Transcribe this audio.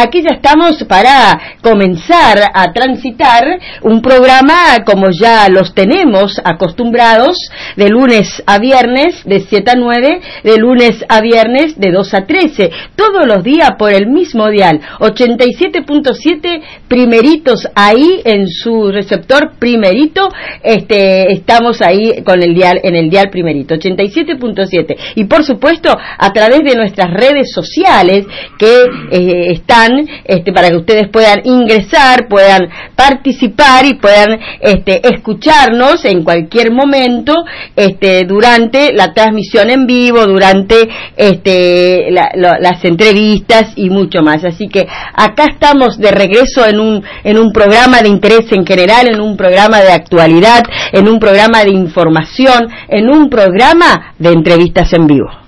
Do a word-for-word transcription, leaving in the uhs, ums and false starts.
aquí ya estamos para comenzar a transitar un programa como ya los tenemos acostumbrados, de lunes a viernes, de siete a nueve, de lunes a viernes, de dos a trece, todos los días por el mismo dial, ochenta y siete punto siete, primeritos ahí en su receptor primerito, este, estamos ahí con el dial, en el dial primerito, ochenta y siete punto siete, y por supuesto a través de nuestras redes sociales que eh, están este, para que ustedes puedan ingresar, puedan participar y puedan este, escucharnos en cualquier momento este, durante la transmisión en vivo, durante este, la, la, las entrevistas y mucho más. Así que acá estamos de regreso en un, en un programa de interés en general, en un programa de actualidad, en un programa de información, en un programa de entrevistas en vivo.